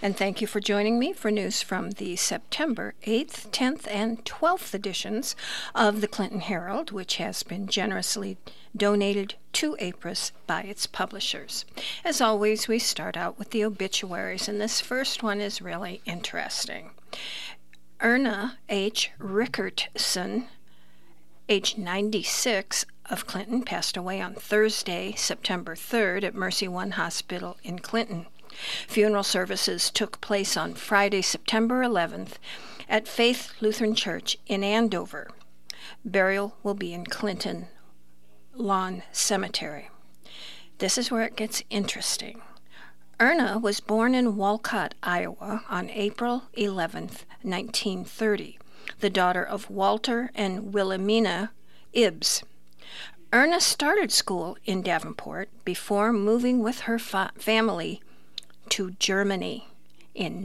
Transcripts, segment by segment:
and thank you for joining me for news from the September 8th, 10th, and 12th editions of the Clinton Herald, which has been generously donated to APRIS by its publishers. As always, we start out with the obituaries, and this first one is really interesting. Erna H. Rickertson, age 96, of Clinton, passed away on Thursday, September 3rd at Mercy One Hospital in Clinton. Funeral services took place on Friday, September 11th at Faith Lutheran Church in Andover. Burial will be in Clinton Lawn Cemetery. This is where it gets interesting. Erna was born in Walcott, Iowa on April 11th, 1930, the daughter of Walter and Wilhelmina Ibbs. Erna started school in Davenport before moving with her family to Germany in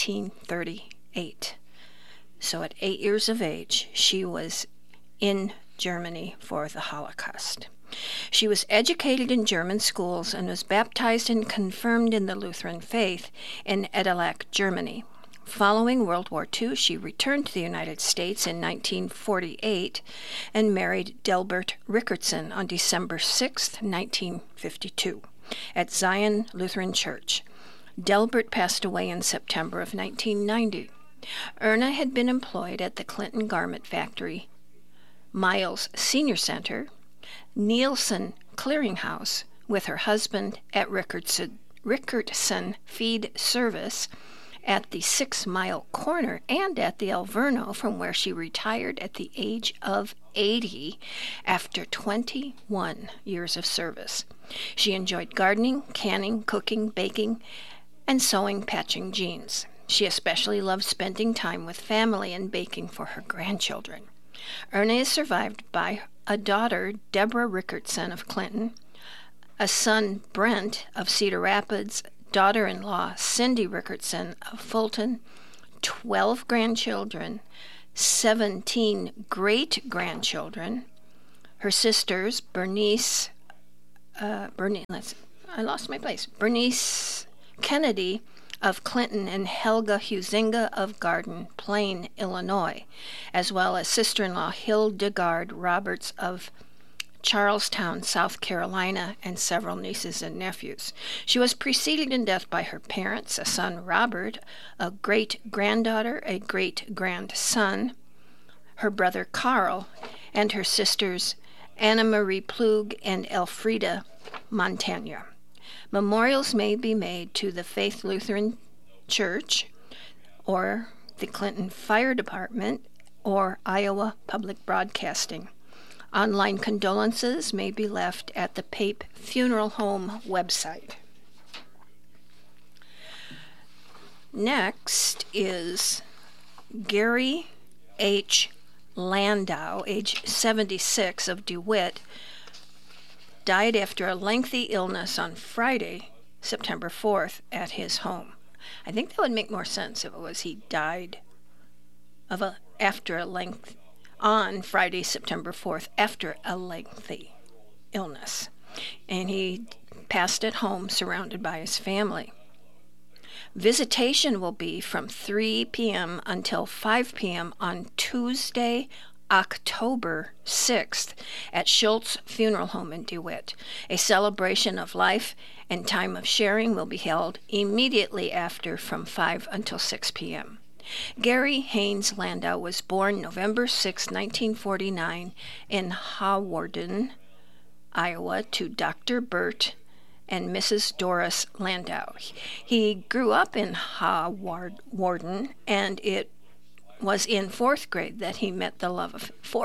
1938. So at 8 years of age, she was in Germany for the Holocaust. She was educated in German schools and was baptized and confirmed in the Lutheran faith in Edelach, Germany. Following World War II, she returned to the United States in 1948 and married Delbert Rickertson on December 6, 1952, at Zion Lutheran Church. Delbert passed away in September of 1990. Erna had been employed at the Clinton Garment Factory, Miles Senior Center, Nielsen Clearinghouse, with her husband at Rickertson Feed Service, at the 6 Mile Corner, and at the Alverno, from where she retired at the age of 80 after 21 years of service. She enjoyed gardening, canning, cooking, baking, and sewing patching jeans. She especially loved spending time with family and baking for her grandchildren. Erna is survived by a daughter, Deborah Rickertson of Clinton, a son, Brent, of Cedar Rapids, daughter-in-law, Cindy Rickertson of Fulton, 12 grandchildren, 17 great-grandchildren, her sisters, Bernice Kennedy of Clinton and Helga Huizinga of Garden Plain, Illinois, as well as sister-in-law Hildegard Roberts of Charlestown, South Carolina, and several nieces and nephews. She was preceded in death by her parents, a son, Robert, a great-granddaughter, a great-grandson, her brother, Carl, and her sisters, Anna Marie Plug and Elfrida Montagna. Memorials may be made to the Faith Lutheran Church or the Clinton Fire Department or Iowa Public Broadcasting. Online condolences may be left at the Pape Funeral Home website. Next is Gary H. Landau, age 76, of DeWitt, died after a lengthy illness on Friday, September 4th, at his home. I think that would make more sense if it was he died on Friday, September 4th, after a lengthy illness. And he passed at home surrounded by his family. Visitation will be from 3 p.m. until 5 p.m. on Tuesday, October 6th at Schultz Funeral Home in DeWitt. A celebration of life and time of sharing will be held immediately after from 5 until 6 p.m. Gary Haynes Landau was born November 6, 1949 in Hawarden, Iowa, to Dr. Bert and Mrs. Doris Landau. He grew up in Hawarden, and it was in fourth grade that he met the love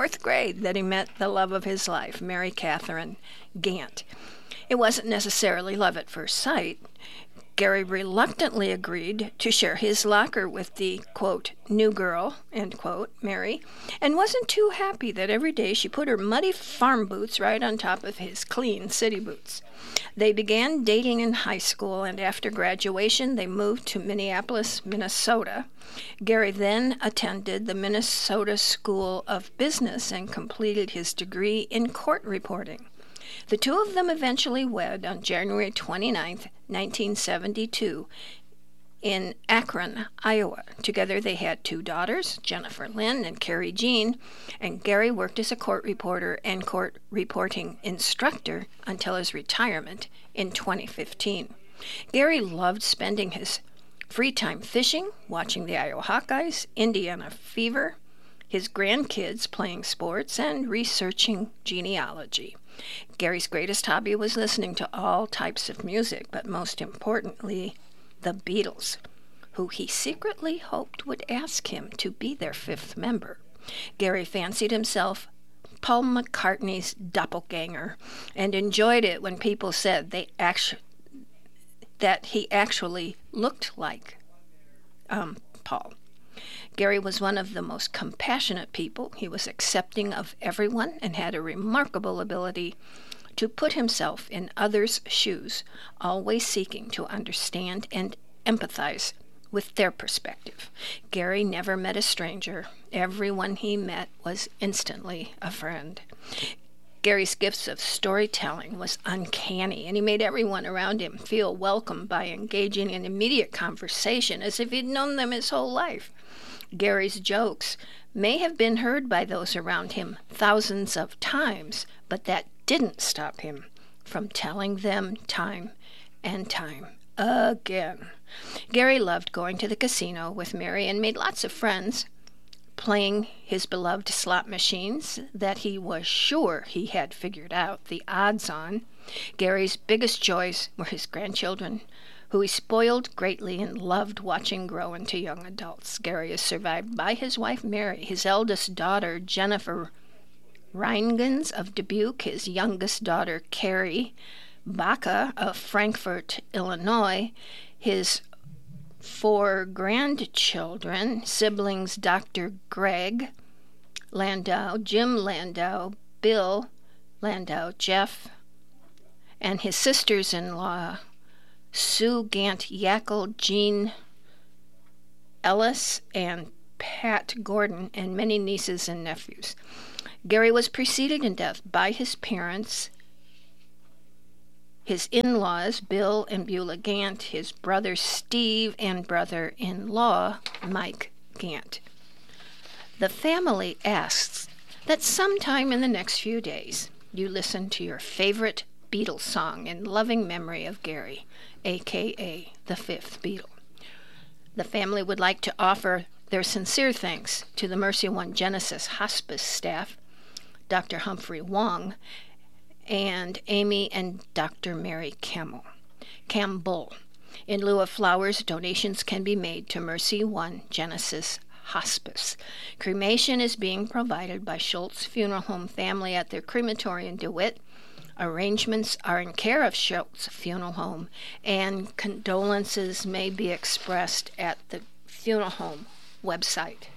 of his life, Mary Catherine Gant. It wasn't necessarily love at first sight. Gary reluctantly agreed to share his locker with the, quote, new girl, end quote, Mary, and wasn't too happy that every day she put her muddy farm boots right on top of his clean city boots. They began dating in high school, and after graduation, they moved to Minneapolis, Minnesota. Gary then attended the Minnesota School of Business and completed his degree in court reporting. The two of them eventually wed on January 29, 1972, in Akron, Iowa. Together they had 2 daughters, Jennifer Lynn and Carrie Jean, and Gary worked as a court reporter and court reporting instructor until his retirement in 2015. Gary loved spending his free time fishing, watching the Iowa Hawkeyes, Indiana Fever, his grandkids playing sports, and researching genealogy. Gary's greatest hobby was listening to all types of music, but most importantly, the Beatles, who he secretly hoped would ask him to be their 5th member. Gary fancied himself Paul McCartney's doppelganger and enjoyed it when people said that he actually looked like Paul. Gary was one of the most compassionate people. He was accepting of everyone and had a remarkable ability to put himself in others' shoes, always seeking to understand and empathize with their perspective. Gary never met a stranger. Everyone he met was instantly a friend. Gary's gifts of storytelling was uncanny, and he made everyone around him feel welcome by engaging in immediate conversation as if he'd known them his whole life. Gary's jokes may have been heard by those around him thousands of times, but that didn't stop him from telling them time and time again. Gary loved going to the casino with Mary and made lots of friends, playing his beloved slot machines that he was sure he had figured out the odds on. Gary's biggest joys were his grandchildren, who he spoiled greatly and loved watching grow into young adults. Gary is survived by his wife Mary, his eldest daughter Jennifer Reingens of Dubuque, his youngest daughter Carrie Baca of Frankfort, Illinois, his 4 grandchildren, siblings Dr. Greg Landau, Jim Landau, Bill Landau, Jeff, and his sisters-in-law Sue Gant Yackel, Jean Ellis, and Pat Gordon, and many nieces and nephews. Gary was preceded in death by his parents, his in-laws, Bill and Beulah Gant, his brother Steve, and brother-in-law, Mike Gant. The family asks that sometime in the next few days you listen to your favorite Beatles song in loving memory of Gary, a.k.a. the 5th Beatle. The family would like to offer their sincere thanks to the Mercy One Genesis Hospice staff, Dr. Humphrey Wong, and Amy and Dr. Mary Campbell. In lieu of flowers, donations can be made to Mercy One Genesis Hospice. Cremation is being provided by Schultz Funeral Home family at their crematory in DeWitt. Arrangements are in care of Schultz Funeral Home, and condolences may be expressed at the funeral home website.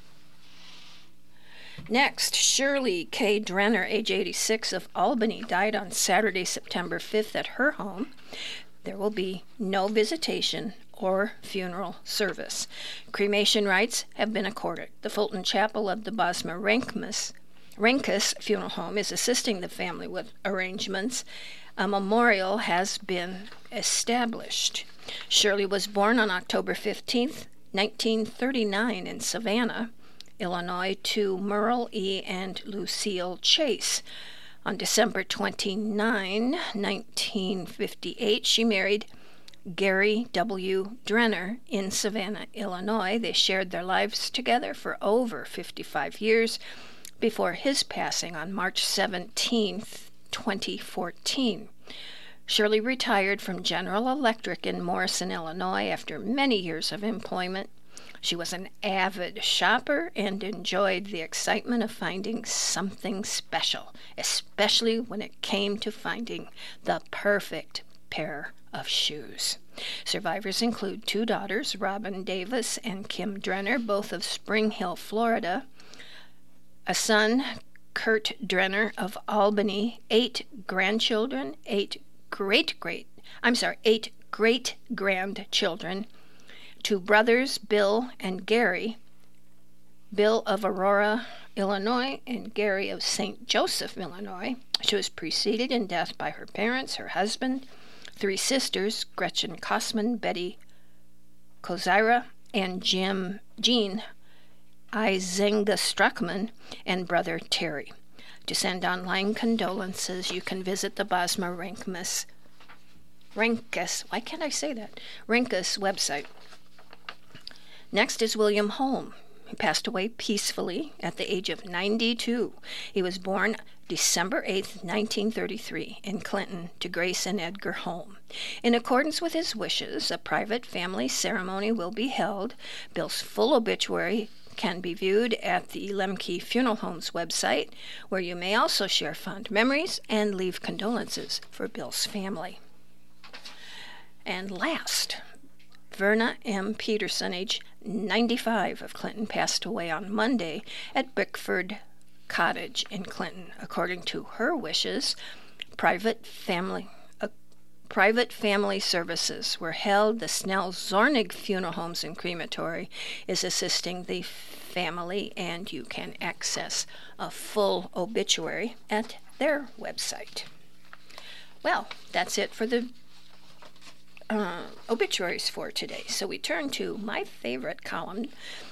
Next, Shirley K. Drenner, age 86, of Albany, died on Saturday, September 5th at her home. There will be no visitation or funeral service. Cremation rites have been accorded. The Fulton Chapel of the Bosma Renkus Funeral Home is assisting the family with arrangements. A memorial has been established. Shirley was born on October 15th, 1939 in Savannah, Illinois, to Merle E. and Lucille Chase. On December 29, 1958, she married Gary W. Drenner in Savannah, Illinois. They shared their lives together for over 55 years before his passing on March 17, 2014. Shirley retired from General Electric in Morrison, Illinois, after many years of employment. She was an avid shopper and enjoyed the excitement of finding something special, especially when it came to finding the perfect pair of shoes. Survivors include 2 daughters, Robin Davis and Kim Drenner, both of Spring Hill, Florida, a son, Kurt Drenner of Albany, 8 grandchildren, 8 great-grandchildren, 2 brothers, Bill and Gary, Bill of Aurora, Illinois, and Gary of St. Joseph, Illinois. She was preceded in death by her parents, her husband, 3 sisters, Gretchen Kossman, Betty Kozira and Jean Izenga Struckman and brother Terry. To send online condolences, you can visit the Bosma Renkus, why can't I say that? Renkus website. Next is William Holm. He passed away peacefully at the age of 92. He was born December 8, 1933, in Clinton to Grace and Edgar Holm. In accordance with his wishes, a private family ceremony will be held. Bill's full obituary can be viewed at the Lemke Funeral Home's website, where you may also share fond memories and leave condolences for Bill's family. And last, Verna M. Peterson, age 95, of Clinton, passed away on Monday at Bickford Cottage in Clinton. According to her wishes, private family services were held. The Snell Zornig Funeral Homes and Crematory is assisting the family, and you can access a full obituary at their website. Well, that's it for the obituaries for today. So we turn to my favorite column,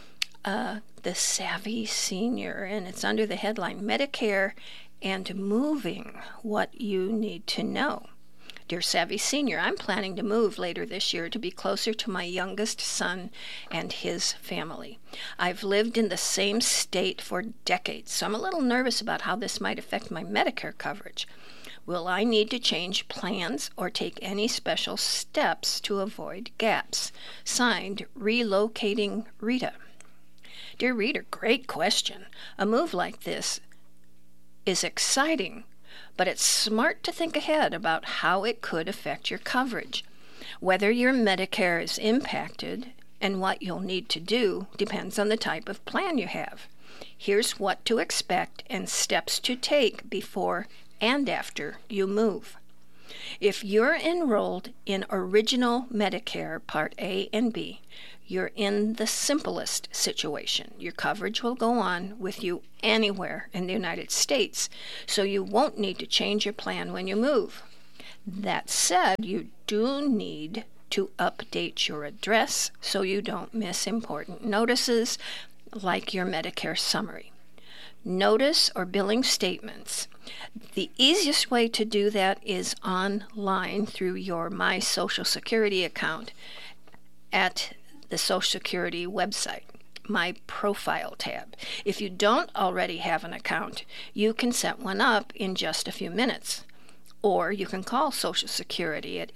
The Savvy Senior, and it's under the headline Medicare and Moving, What You Need to Know. Dear Savvy Senior, I'm planning to move later this year to be closer to my youngest son and his family. I've lived in the same state for decades, so I'm a little nervous about how this might affect my Medicare coverage. Will I need to change plans or take any special steps to avoid gaps? Signed, Relocating Rita. Dear reader, great question. A move like this is exciting, but it's smart to think ahead about how it could affect your coverage. Whether your Medicare is impacted and what you'll need to do depends on the type of plan you have. Here's what to expect and steps to take before and after you move. If you're enrolled in Original Medicare Part A and B, you're in the simplest situation. Your coverage will go on with you anywhere in the United States, so you won't need to change your plan when you move. That said, you do need to update your address so you don't miss important notices like your Medicare summary. Notice or billing statements. The easiest way to do that is online through your My Social Security account at the Social Security website, My Profile tab. If you don't already have an account, you can set one up in just a few minutes. Or you can call Social Security at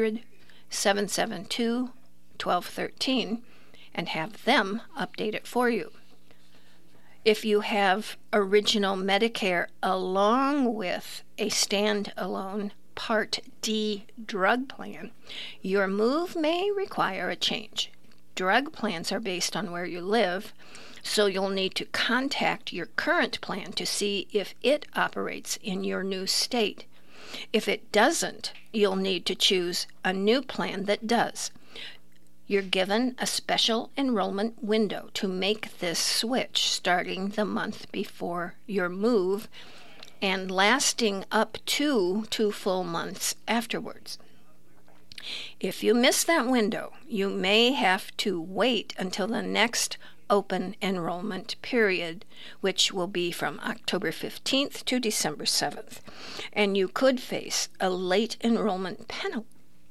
800-772-1213 and have them update it for you. If you have Original Medicare along with a standalone Part D drug plan, your move may require a change. Drug plans are based on where you live, so you'll need to contact your current plan to see if it operates in your new state. If it doesn't, you'll need to choose a new plan that does. You're given a special enrollment window to make this switch starting the month before your move and lasting up to 2 full months afterwards. If you miss that window, you may have to wait until the next open enrollment period, which will be from October 15th to December 7th, and you could face a late enrollment penalty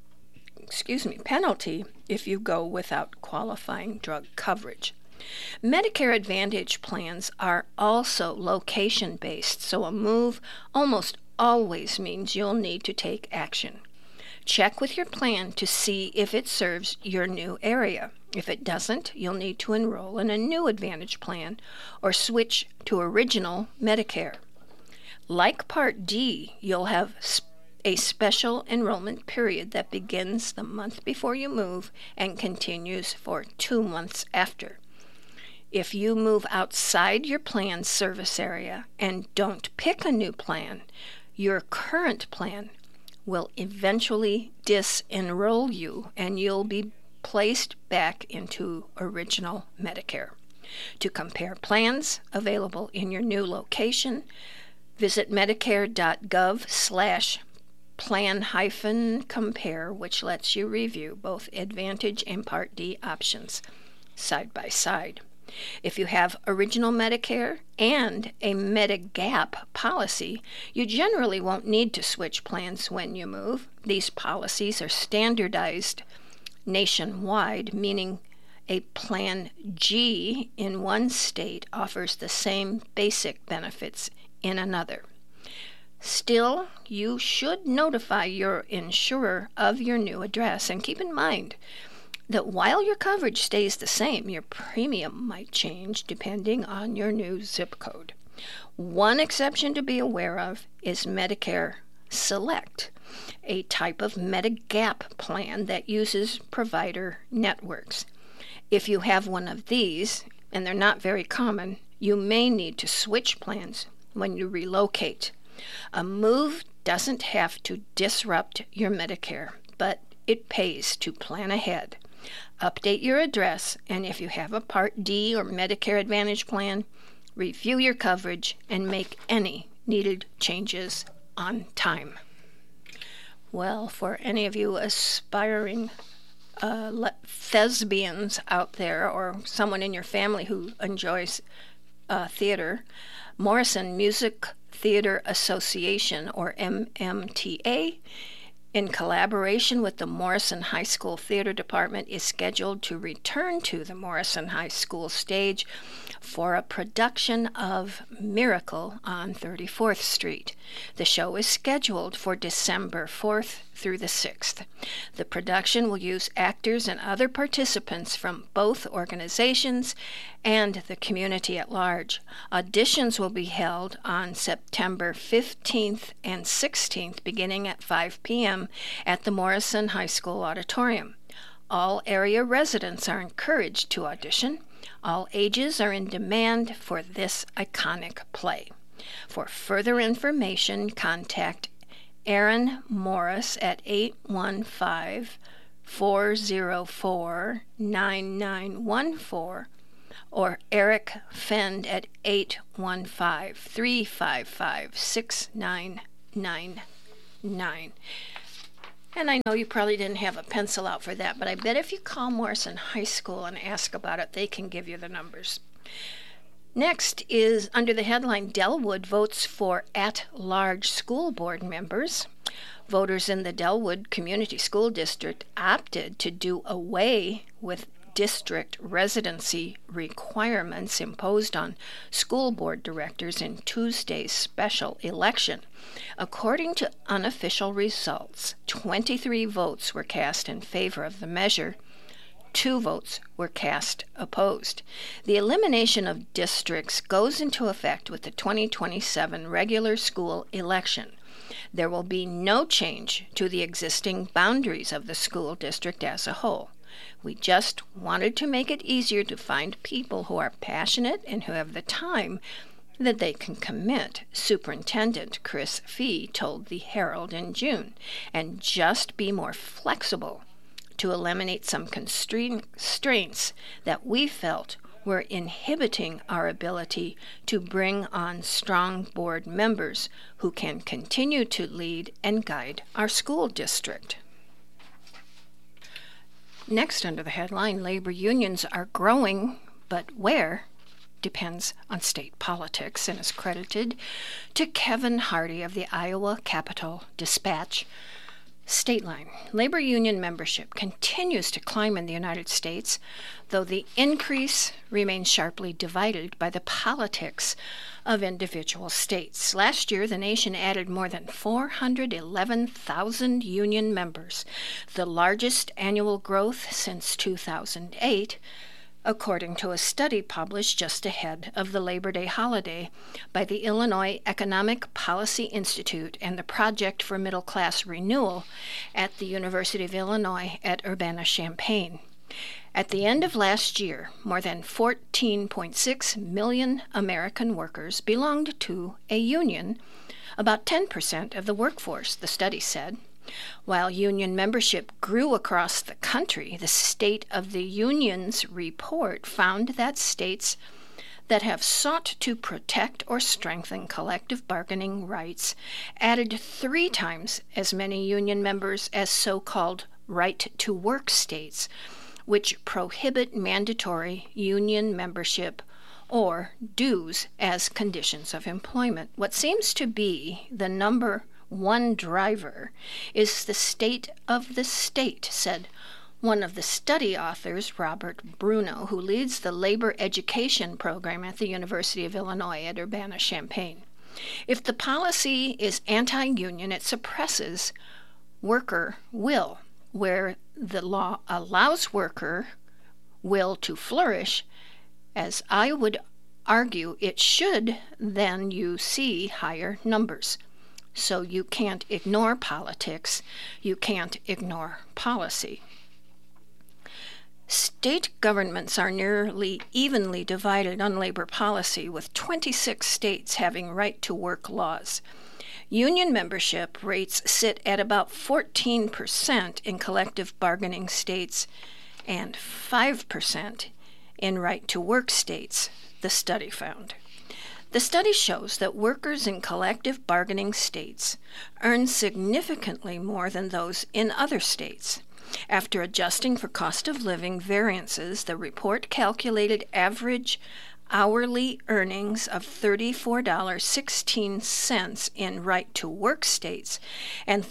if you go without qualifying drug coverage. Medicare Advantage plans are also location-based, so a move almost always means you'll need to take action. Check with your plan to see if it serves your new area. If it doesn't, you'll need to enroll in a new Advantage plan or switch to Original Medicare. Like Part D, you'll have a special enrollment period that begins the month before you move and continues for 2 months after. If you move outside your plan's service area and don't pick a new plan, your current plan will eventually disenroll you and you'll be placed back into Original Medicare. To compare plans available in your new location, visit medicare.gov/ Plan-Compare, which lets you review both Advantage and Part D options side by side. If you have Original Medicare and a Medigap policy, you generally won't need to switch plans when you move. These policies are standardized nationwide, meaning a Plan G in one state offers the same basic benefits in another. Still, you should notify your insurer of your new address, and keep in mind that while your coverage stays the same, your premium might change depending on your new zip code. One exception to be aware of is Medicare Select, a type of Medigap plan that uses provider networks. If you have one of these, and they're not very common, you may need to switch plans when you relocate. A move doesn't have to disrupt your Medicare, but it pays to plan ahead. Update your address, and if you have a Part D or Medicare Advantage plan, review your coverage and make any needed changes on time. Well, for any of you aspiring thespians out there, or someone in your family who enjoys theater, Morrison Music Theater Association, or MMTA, in collaboration with the Morrison High School Theater Department, is scheduled to return to the Morrison High School stage for a production of Miracle on 34th Street. The show is scheduled for December 4th through the 6th. The production will use actors and other participants from both organizations and the community at large. Auditions will be held on September 15th and 16th, beginning at 5 p.m. at the Morrison High School Auditorium. All area residents are encouraged to audition. All ages are in demand for this iconic play. For further information, contact Aaron Morris at 815-404-9914 or Eric Fend at 815-355-6999. And I know you probably didn't have a pencil out for that, but I bet if you call Morrison High School and ask about it, they can give you the numbers. Next is under the headline, Dellwood votes for at-large school board members. Voters in the Dellwood Community School District opted to do away with district residency requirements imposed on school board directors in Tuesday's special election. According to unofficial results, 23 votes were cast in favor of the measure. 2 votes were cast opposed. The elimination of districts goes into effect with the 2027 regular school election. There will be no change to the existing boundaries of the school district as a whole. We just wanted to make it easier to find people who are passionate and who have the time that they can commit, Superintendent Chris Fee told the Herald in June, and just be more flexible to eliminate some constraints that we felt were inhibiting our ability to bring on strong board members who can continue to lead and guide our school district. Next, under the headline, labor unions are growing, but where depends on state politics, and is credited to Kevin Hardy of the Iowa Capitol Dispatch. State line. Labor union membership continues to climb in the United States, though the increase remains sharply divided by the politics of individual states. Last year, the nation added more than 411,000 union members, the largest annual growth since 2008, according to a study published just ahead of the Labor Day holiday by the Illinois Economic Policy Institute and the Project for Middle Class Renewal at the University of Illinois at Urbana-Champaign. At the end of last year, more than 14.6 million American workers belonged to a union, about 10% of the workforce, the study said. While union membership grew across the country, the State of the Unions report found that states that have sought to protect or strengthen collective bargaining rights added 3 times as many union members as so-called right-to-work states, which prohibit mandatory union membership or dues as conditions of employment. What seems to be the number one driver is the state of the state, said one of the study authors, Robert Bruno, who leads the labor education program at the University of Illinois at Urbana-Champaign. If the policy is anti-union, it suppresses worker will. Where the law allows worker will to flourish, as I would argue it should, then you see higher numbers. So you can't ignore politics, you can't ignore policy. State governments are nearly evenly divided on labor policy, with 26 states having right-to-work laws. Union membership rates sit at about 14% in collective bargaining states and 5% in right-to-work states, the study found. The study shows that workers in collective bargaining states earn significantly more than those in other states. After adjusting for cost of living variances, the report calculated average hourly earnings of $34.16 in right-to-work states and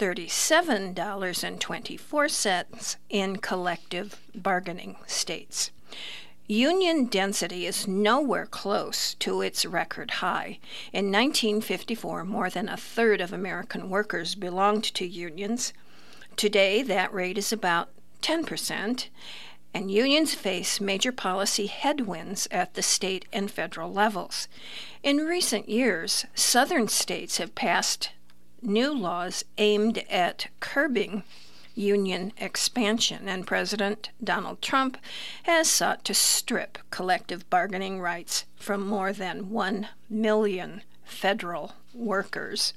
$37.24 in collective bargaining states. Union density is nowhere close to its record high. In 1954, more than a third of American workers belonged to unions. Today, that rate is about 10%, and unions face major policy headwinds at the state and federal levels. In recent years, southern states have passed new laws aimed at curbing union expansion, and President Donald Trump has sought to strip collective bargaining rights from more than 1 million federal workers.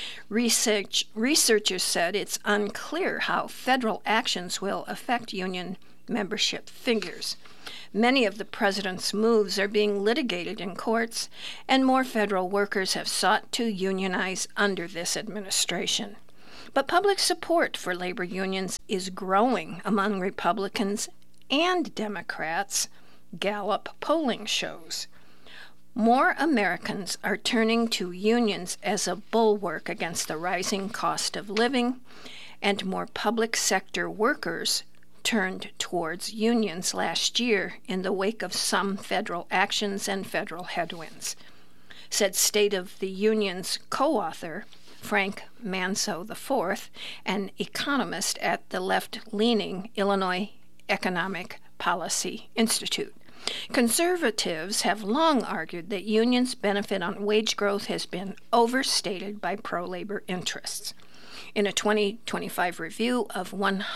Researchers said it's unclear how federal actions will affect union membership figures. Many of the president's moves are being litigated in courts, and more federal workers have sought to unionize under this administration. But public support for labor unions is growing among Republicans and Democrats, Gallup polling shows. More Americans are turning to unions as a bulwark against the rising cost of living, and more public sector workers turned towards unions last year in the wake of some federal actions and federal headwinds, said State of the Union's co-author, Frank Manso IV, an economist at the left-leaning Illinois Economic Policy Institute. Conservatives have long argued that unions' benefit on wage growth has been overstated by pro-labor interests. In a 2025 review of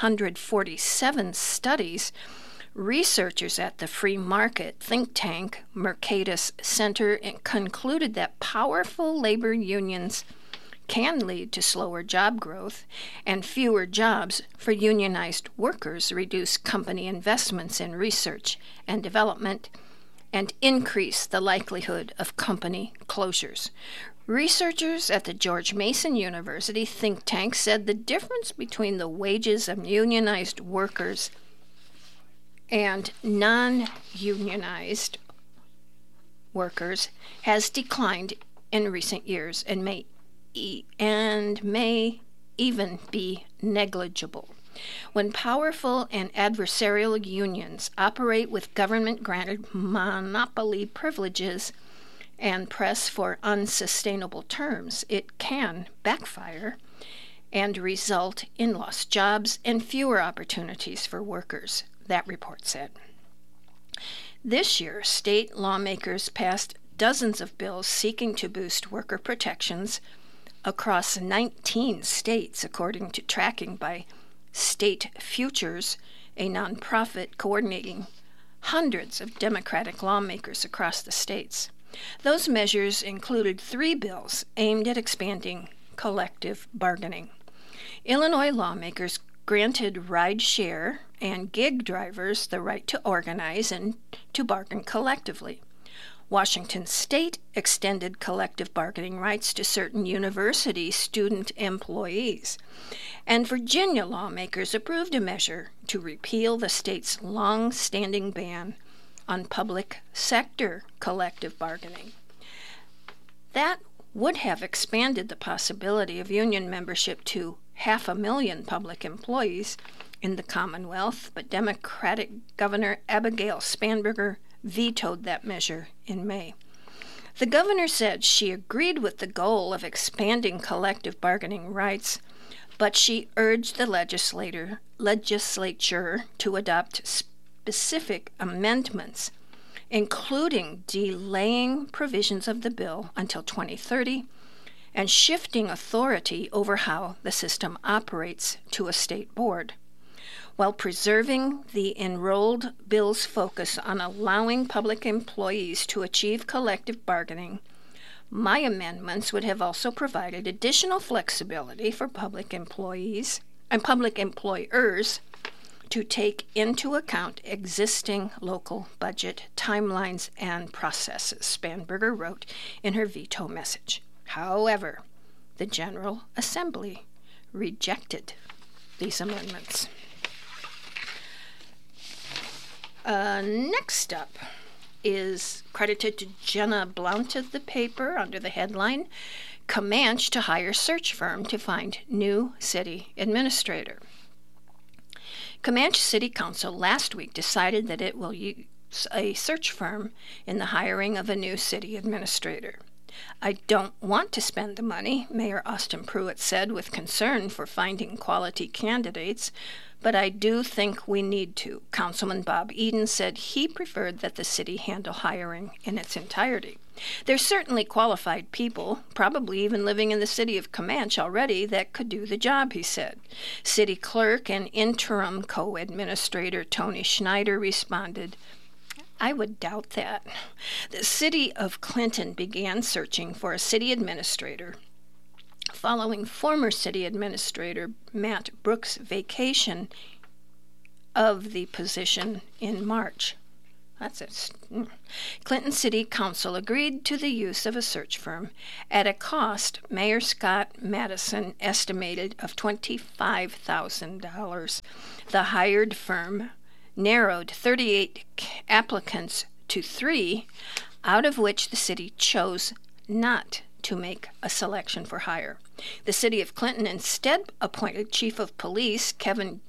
147 studies, researchers at the free market think tank Mercatus Center concluded that powerful labor unions can lead to slower job growth, and fewer jobs for unionized workers reduce company investments in research and development and increase the likelihood of company closures. Researchers at the George Mason University think tank said the difference between the wages of unionized workers and non-unionized workers has declined in recent years and may even be negligible. When powerful and adversarial unions operate with government-granted monopoly privileges and press for unsustainable terms, it can backfire and result in lost jobs and fewer opportunities for workers, that report said. This year, state lawmakers passed dozens of bills seeking to boost worker protections across 19 states, according to tracking by State Futures, a nonprofit coordinating hundreds of Democratic lawmakers across the states. Those measures included 3 bills aimed at expanding collective bargaining. Illinois lawmakers granted ride-share and gig drivers the right to organize and to bargain collectively. Washington State extended collective bargaining rights to certain university student employees. And Virginia lawmakers approved a measure to repeal the state's long-standing ban on public sector collective bargaining. That would have expanded the possibility of union membership to 500,000 public employees in the Commonwealth, but Democratic Governor Abigail Spanberger vetoed that measure in May. The governor said she agreed with the goal of expanding collective bargaining rights, but she urged the legislature to adopt specific amendments, including delaying provisions of the bill until 2030 and shifting authority over how the system operates to a state board, while preserving the enrolled bill's focus on allowing public employees to achieve collective bargaining. My amendments would have also provided additional flexibility for public employees and public employers to take into account existing local budget timelines and processes, Spanberger wrote in her veto message. However, the General Assembly rejected these amendments. Next up is credited to Jenna Blount of the paper under the headline, Comanche to hire search firm to find new city administrator. Comanche City Council last week decided that it will use a search firm in the hiring of a new city administrator. I don't want to spend the money, Mayor Austin Pruitt said with concern for finding quality candidates, but I do think we need to. Councilman Bob Eden said he preferred that the city handle hiring in its entirety. There's certainly qualified people, probably even living in the city of Comanche already, that could do the job, he said. City clerk and interim co-administrator Tony Schneider responded, I would doubt that. The city of Clinton began searching for a city administrator following former city administrator Matt Brooks' vacation of the position in March. That's it. Clinton City Council agreed to the use of a search firm at a cost Mayor Scott Madison estimated of $25,000. The hired firm narrowed 38 applicants to 3, out of which the city chose not to make a selection for hire. The city of Clinton instead appointed Chief of Police Kevin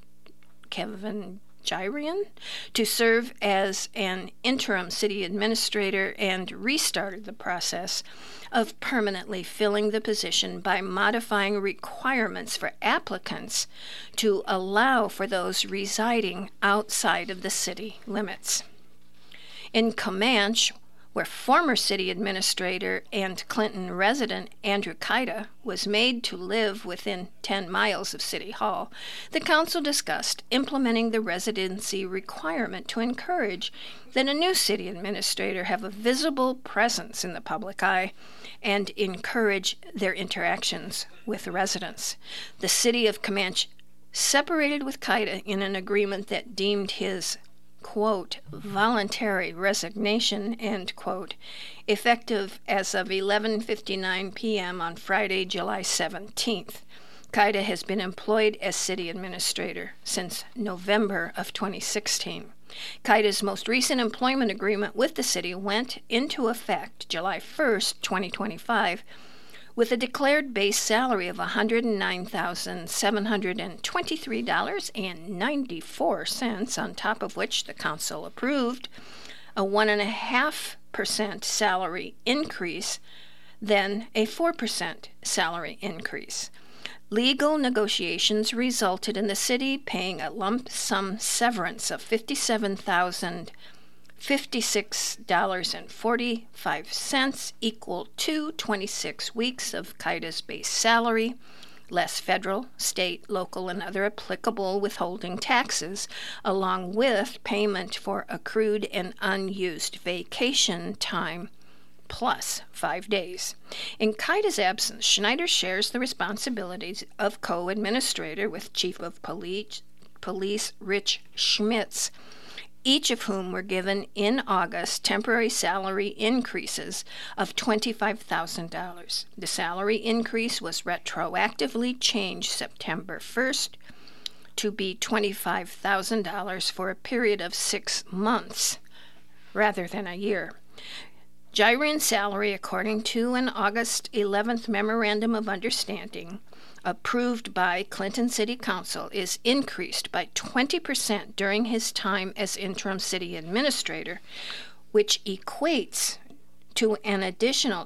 Gyrian to serve as an interim city administrator and restarted the process of permanently filling the position by modifying requirements for applicants to allow for those residing outside of the city limits. In Comanche, where former city administrator and Clinton resident Andrew Kaida was made to live within 10 miles of City Hall, the council discussed implementing the residency requirement to encourage that a new city administrator have a visible presence in the public eye and encourage their interactions with residents. The city of Comanche separated with Kaida in an agreement that deemed his quote, voluntary resignation, end quote, effective as of 11:59 p.m. on Friday, July 17th. Kaida has been employed as city administrator since November of 2016. Kaida's most recent employment agreement with the city went into effect July 1st, 2025, with a declared base salary of $109,723.94, on top of which the council approved a 1.5% salary increase, then a 4% salary increase. Legal negotiations resulted in the city paying a lump sum severance of $57,056.45, equal to 26 weeks of Kaida's base salary, less federal, state, local, and other applicable withholding taxes, along with payment for accrued and unused vacation time, plus 5 days. In Kaida's absence, Schneider shares the responsibilities of co-administrator with Chief of Police Rich Schmitz. each of whom were given in August temporary salary increases of $25,000. The salary increase was retroactively changed September 1st to be $25,000 for a period of 6 months rather than a year. Gyron's salary, according to an August 11th Memorandum of Understanding approved by Clinton City Council, is increased by 20% during his time as interim city administrator, which equates to an additional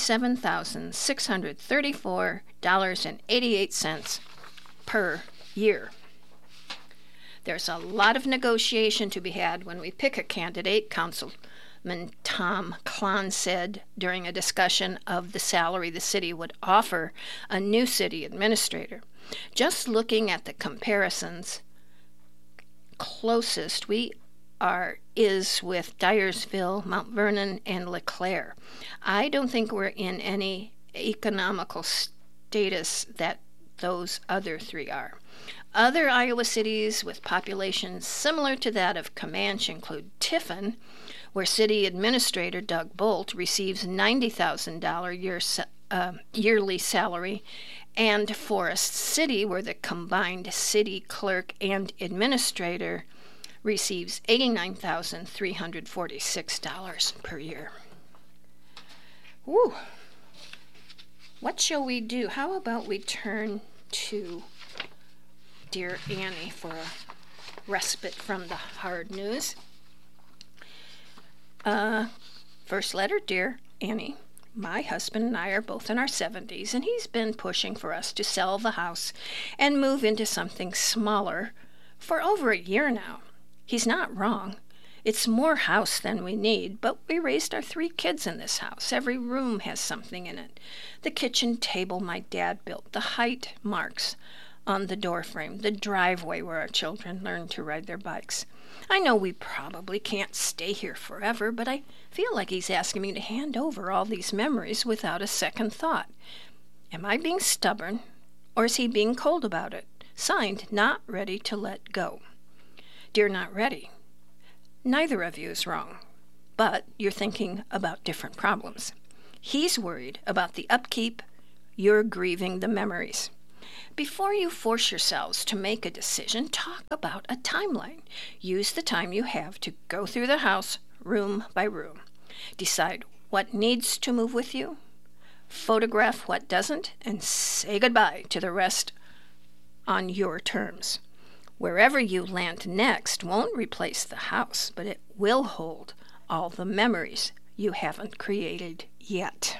$27,634.88 per year. There's a lot of negotiation to be had when we pick a candidate, Councilman Tom Klon said during a discussion of the salary the city would offer a new city administrator. Just looking at the comparisons, closest we are is with Dyersville, Mount Vernon, and LeClaire. I don't think we're in any economical status that those other three are. Other Iowa cities with populations similar to that of Comanche include Tiffin, where City Administrator Doug Bolt receives $90,000 yearly salary, and Forest City, where the combined city clerk and administrator receives $89,346 per year. Woo! What shall we do? How about we turn to Dear Annie for a respite from the hard news? First letter, Dear Annie. My husband and I are both in our 70s, and he's been pushing for us to sell the house and move into something smaller for over a year now. He's not wrong. It's more house than we need, but we raised our 3 kids in this house. Every room has something in it. The kitchen table my dad built, the height marks on the doorframe, the driveway where our children learned to ride their bikes. I know we probably can't stay here forever, but I feel like he's asking me to hand over all these memories without a second thought. Am I being stubborn, or is he being cold about it? Signed, Not Ready to Let Go. Dear Not Ready, neither of you is wrong, but you're thinking about different problems. He's worried about the upkeep, you're grieving the memories. Before you force yourselves to make a decision, talk about a timeline. Use the time you have to go through the house room by room. Decide what needs to move with you, photograph what doesn't, and say goodbye to the rest on your terms. Wherever you land next won't replace the house, but it will hold all the memories you haven't created yet.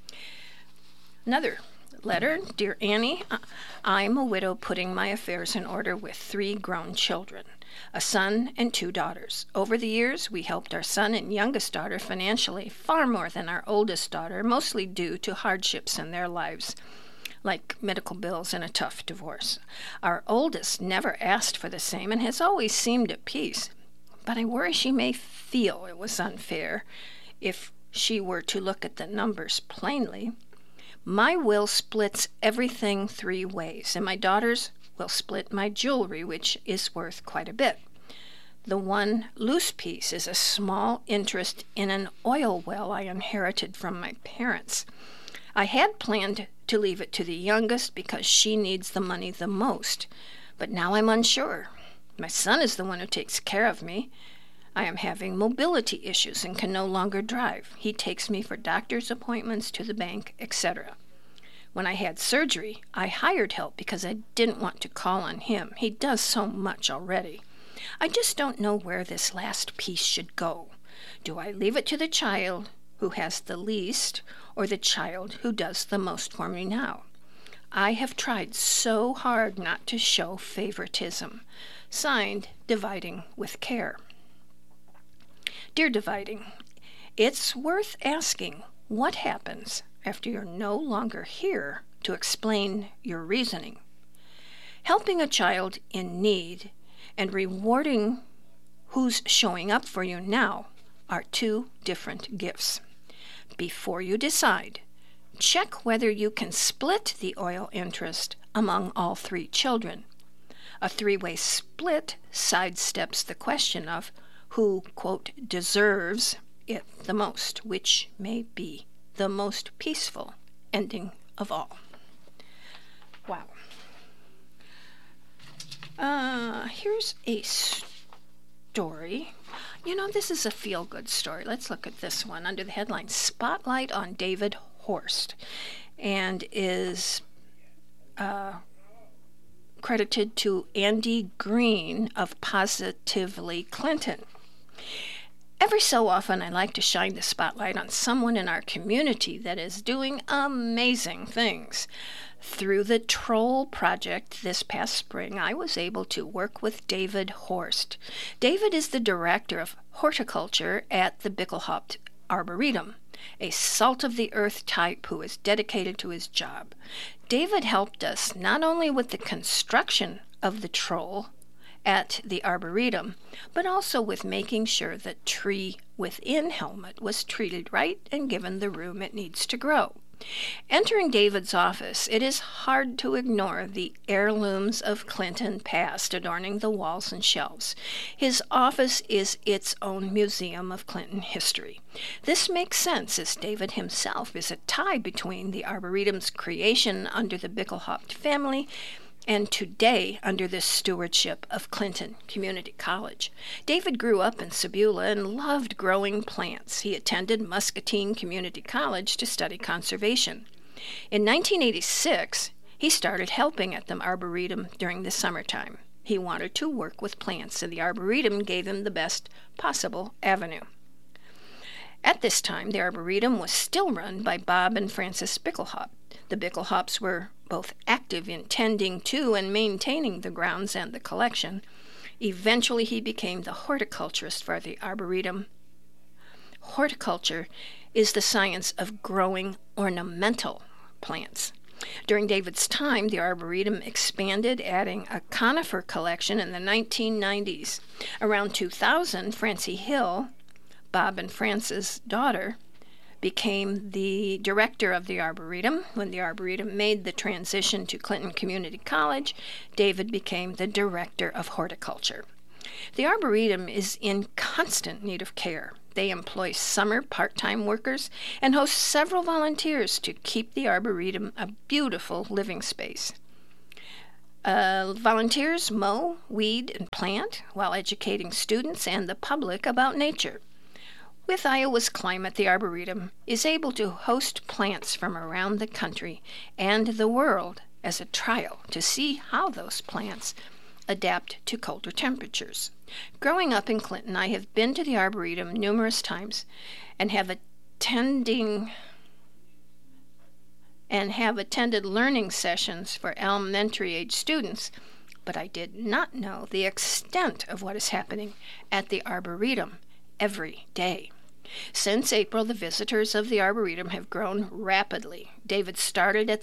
Another letter, Dear Annie, I'm a widow putting my affairs in order with 3 grown children, a son and 2 daughters. Over the years, we helped our son and youngest daughter financially far more than our oldest daughter, mostly due to hardships in their lives, like medical bills and a tough divorce. Our oldest never asked for the same and has always seemed at peace, but I worry she may feel it was unfair if she were to look at the numbers plainly. My will splits everything 3 ways, and my daughters will split my jewelry, which is worth quite a bit. The one loose piece is a small interest in an oil well I inherited from my parents. I had planned to leave it to the youngest because she needs the money the most, but now I'm unsure. My son is the one who takes care of me. I am having mobility issues and can no longer drive. He takes me for doctor's appointments, to the bank, etc. When I had surgery, I hired help because I didn't want to call on him. He does so much already. I just don't know where this last piece should go. Do I leave it to the child who has the least, or the child who does the most for me now? I have tried so hard not to show favoritism. Signed, Dividing with Care. Dear Dividing, it's worth asking what happens after you're no longer here to explain your reasoning. Helping a child in need and rewarding who's showing up for you now are 2 different gifts. Before you decide, check whether you can split the oil interest among all 3 children. A 3-way split sidesteps the question of who, quote, deserves it the most, which may be the most peaceful ending of all. Wow. Here's a story. This is a feel-good story. Let's look at this one under the headline Spotlight on David Horst, and is credited to Andy Green of Positively Clinton. Every so often, I like to shine the spotlight on someone in our community that is doing amazing things. Through the Troll Project this past spring, I was able to work with David Horst. David is the director of horticulture at the Bickelhaupt Arboretum, a salt-of-the-earth type who is dedicated to his job. David helped us not only with the construction of the troll at the Arboretum, but also with making sure the tree within Helmut was treated right and given the room it needs to grow. Entering David's office, it is hard to ignore the heirlooms of Clinton past adorning the walls and shelves. His office is its own museum of Clinton history. This makes sense, as David himself is a tie between the Arboretum's creation under the Bickelhaupt family and today under the stewardship of Clinton Community College. David grew up in Sebula and loved growing plants. He attended Muscatine Community College to study conservation. In 1986, he started helping at the Arboretum during the summertime. He wanted to work with plants, and the Arboretum gave him the best possible avenue. At this time, the Arboretum was still run by Bob and Frances Bickelhaupt. The Bickelhaupts were both active in tending to and maintaining the grounds and the collection. Eventually, he became the horticulturist for the Arboretum. Horticulture is the science of growing ornamental plants. During David's time, the Arboretum expanded, adding a conifer collection in the 1990s. Around 2000, Francie Hill, Bob and Frances' daughter, became the director of the Arboretum. When the Arboretum made the transition to Clinton Community College, David became the director of horticulture. The Arboretum is in constant need of care. They employ summer part-time workers and host several volunteers to keep the Arboretum a beautiful living space. Volunteers mow, weed, and plant while educating students and the public about nature. With Iowa's climate, the Arboretum is able to host plants from around the country and the world as a trial to see how those plants adapt to colder temperatures. Growing up in Clinton, I have been to the Arboretum numerous times and have attended learning sessions for elementary-age students, but I did not know the extent of what is happening at the Arboretum every day. Since April, the visitors of the Arboretum have grown rapidly. David started at